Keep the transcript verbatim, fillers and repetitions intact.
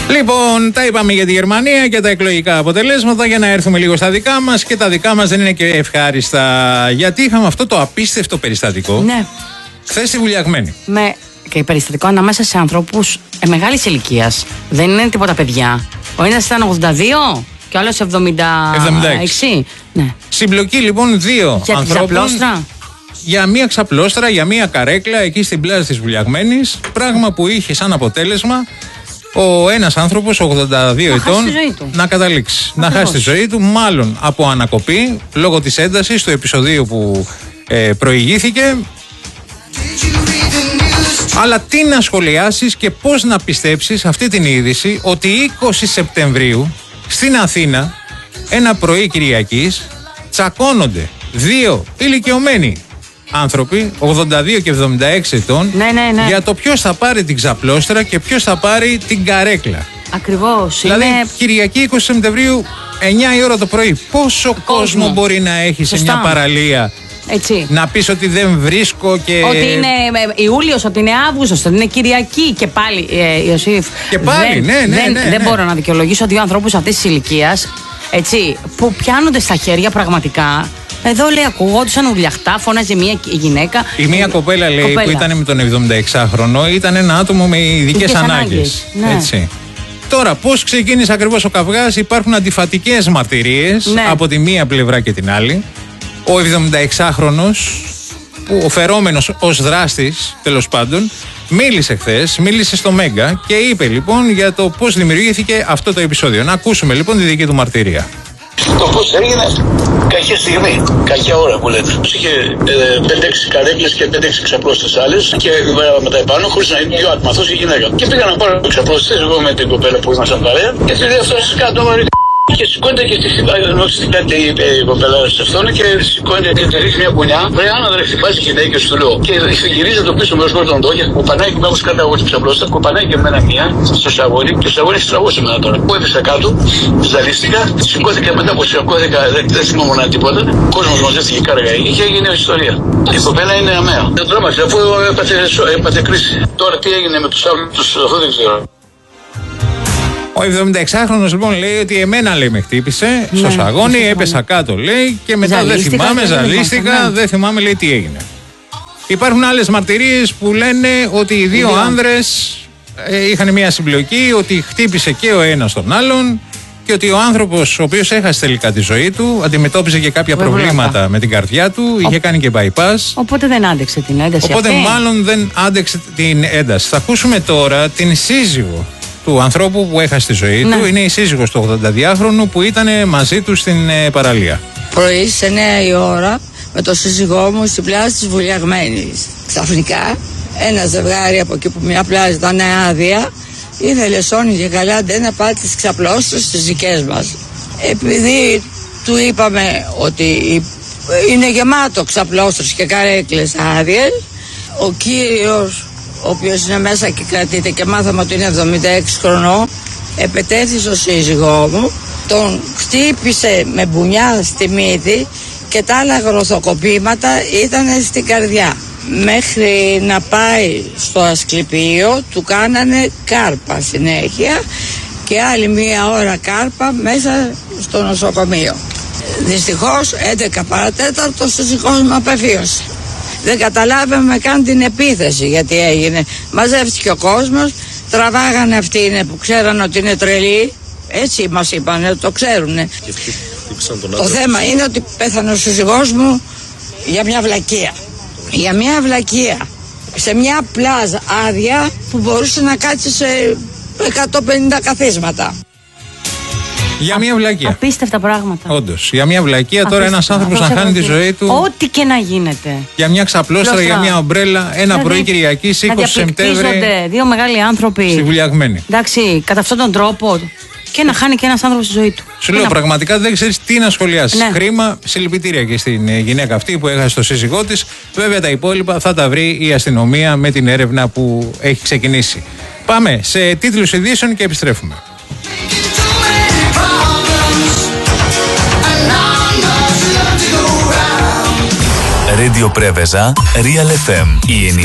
Λοιπόν, τα είπαμε για τη Γερμανία και τα εκλογικά αποτελέσματα, για να έρθουμε λίγο στα δικά μας. Και τα δικά μας δεν είναι και ευχάριστα, γιατί είχαμε αυτό το απίστευτο περιστατικό. Ναι. Χθες στη Βουλιαγμένη. Με και περιστατικό ανάμεσα σε ανθρώπους ε, μεγάλης ηλικίας. Δεν είναι τίποτα παιδιά. Ο ένας ήταν ογδόντα δύο και ο άλλος εβδομήντα έξι. Ναι. Συμπλοκή λοιπόν δύο για ανθρώπων. Ξαπλώστρα. Για μία ξαπλώστρα, για μία καρέκλα εκεί στην πλάζα της Βουλιαγμένης. Πράγμα που είχε σαν αποτέλεσμα ο ένας άνθρωπος ογδόντα δύο να ετών να καταλήξει. Ακριβώς. Να χάσει τη ζωή του, μάλλον από ανακοπή λόγω της έντασης του επεισοδίου που ε, προηγήθηκε. Αλλά τι να σχολιάσεις και πώς να πιστέψεις αυτή την είδηση ότι είκοσι Σεπτεμβρίου στην Αθήνα ένα πρωί Κυριακής τσακώνονται δύο ηλικιωμένοι άνθρωποι, ογδόντα δύο και εβδομήντα έξι ετών, ναι, ναι, ναι. για το ποιος θα πάρει την ξαπλώστρα και ποιος θα πάρει την καρέκλα. Ακριβώς. Δηλαδή είναι... Κυριακή είκοσι Σεπτεμβρίου εννιά η ώρα το πρωί. Πόσο κόσμο, κόσμο μπορεί να έχει Σωστά. σε μια παραλία? Έτσι. Να πεις ότι δεν βρίσκω και... Ότι είναι Ιούλιος, ότι είναι Αύγουστος, ότι είναι Κυριακή και πάλι, ε, Ιωσήφ. Και πάλι, δεν, ναι, ναι, δεν, ναι, ναι. Δεν μπορώ να δικαιολογήσω δύο ανθρώπους αυτής της ηλικίας, έτσι, που πιάνονται στα χέρια πραγματικά. Εδώ λέει ακουγόντουσαν ουρλιαχτά, φώναζε μια γυναίκα. Η μία κοπέλα λέει κοπέλα. που ήταν με τον εβδομηνταεξάχρονο ήταν ένα άτομο με ειδικές ανάγκες. Ναι. Έτσι. Τώρα, πώς ξεκίνησε ακριβώς ο καυγάς? Υπάρχουν αντιφατικές μαρτυρίες, ναι, από τη μία πλευρά και την άλλη. Ο εβδομηνταεξάχρονος, που ο φερόμενος ως δράστης, τέλος πάντων, μίλησε χθες, μίλησε στο Μέγκα και είπε λοιπόν για το πώς δημιουργήθηκε αυτό το επεισόδιο. Να ακούσουμε λοιπόν τη δική του μαρτυρία. Το πώς έγινε, κακή στιγμή, κακή ώρα που λέτε. Είχε πέντε έξι καρέκλες και πέντε έξι ξαπλώστες άλλες και με τα επάνω χωρίς να είναι δύο άτομα, αυτός και γυναίκα. Και πήγα να πάρω ξαπλώστες εγώ με την κοπέλα που ήμασταν παρέα και τη λέω αυτός κάτω και σηκώνεται και στη στην κάτι η κοπέλα σε αυτόν και σηκώνεται και τη ρίχνει μια γωνιά. Βρε άναδρε, χτυπάζει γυναίκες του λέω. Και γυρίζει το πίσω μέρος με τον τό και κουπανάει και μάχος κάτω εγώ την ξαπλώστα, κουπανάει και εμένα μία στο σαγόνι και το σαγόνι στραβώσει εμένα τώρα. Εγώ έπεσα κάτω, ζαλίστηκα, σηκώθηκα μετά που σηκώθηκα, δεν θυμόμουν τίποτα. Ο κόσμος μαζεύτηκε κάργα και έγινε ιστορία. Η κοπέλα είναι αμαία. Δεν τρόμαξε αφού έπαθε κρίση. Τώρα τι έγινε με τους άλλους, αυτό δεν ξέρω. Ο εβδομηνταεξάχρονος λοιπόν λέει ότι εμένα λέει με χτύπησε, ναι, στο σαγόνι, έπεσα κάτω λέει και μετά δεν θυμάμαι, ζαλίστηκα, ναι, δεν θυμάμαι λέει τι έγινε. Υπάρχουν άλλες μαρτυρίες που λένε ότι οι δύο yeah. άνδρες ε, είχαν μια συμπλοκή, ότι χτύπησε και ο ένας τον άλλον και ότι ο άνθρωπος ο οποίος έχασε τελικά τη ζωή του αντιμετώπιζε και κάποια Βέβαια. προβλήματα με την καρδιά του, ο... είχε κάνει και bypass. Οπότε δεν άντεξε την ένταση. Οπότε αυτή. μάλλον δεν άντεξε την ένταση. Θα ακούσουμε τώρα την σύζυγο του ανθρώπου που έχασε τη ζωή ναι. του. Είναι η σύζυγος του ογδονταδυάχρονου που ήταν μαζί του στην ε, παραλία. Πρωί σε εννιά η ώρα με τον σύζυγό μου στην πλάζα της Βουλιαγμένης. Ξαφνικά ένα ζευγάρι από εκεί που μια πλάζα ήταν άδεια ήθελε σώνει και καλά ντε να πάρει τις ξαπλώστρες στις δικές μας. Επειδή του είπαμε ότι είναι γεμάτο ξαπλώστρες και καρέκλες άδειες, ο κύριος ο οποίος είναι μέσα και κρατείται και μάθαμε ότι είναι εβδομήντα έξι χρονών, επετέθη στο σύζυγό μου, τον χτύπησε με μπουνιά στη μύτη και τα άλλα γροθοκοπήματα ήταν στην καρδιά. Μέχρι να πάει στο Ασκληπείο του κάνανε κάρπα συνέχεια και άλλη μία ώρα κάρπα μέσα στο νοσοκομείο. Δυστυχώς έντεκα παρατέταρτο ο σύζυγός μου απεφύωσε. Δεν καταλάβαμε καν την επίθεση γιατί έγινε. Μαζεύτηκε ο κόσμος, τραβάγανε αυτοί είναι που ξέραν ότι είναι τρελοί. Έτσι μας είπανε, το ξέρουνε. Το θέμα είναι ότι πέθανε ο σύζυγός μου για μια βλακεία. Για μια βλακεία. Σε μια πλάζα άδεια που μπορούσε να κάτσει σε εκατόν πενήντα καθίσματα. Για μια βλακεία. Απίστευτα πράγματα. Όντως. Για μια βλακεία τώρα ένας άνθρωπος να χάνει τη ζωή του. Ό,τι και να γίνεται. Για μια ξαπλώστρα, για μια ομπρέλα, ένα δηλαδή, πρωί Κυριακής είκοσι Σεπτέμβρη. Δύο μεγάλοι άνθρωποι. Στη Βουλιαγμένη. Εντάξει, κατά αυτόν τον τρόπο. Και να χάνει και ένας άνθρωπος τη ζωή του. Σου λέω, να... πραγματικά δεν ξέρεις τι να σχολιάσεις. Ναι. Χρήμα, συλληπιτήρια και στην γυναίκα αυτή που έχασε το σύζυγό της. Βέβαια τα υπόλοιπα θα τα βρει η αστυνομία με την έρευνα που έχει ξεκινήσει. Πάμε σε τίτλους ειδήσεων και επιστρέφουμε. Radio Preveza, Real εφ εμ. Η